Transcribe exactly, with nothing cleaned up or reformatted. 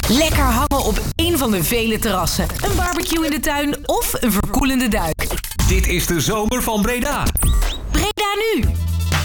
Lekker hangen op een van de vele terrassen. Een barbecue in de tuin of een verkoelende duik. Dit is de zomer van Breda. Breda nu.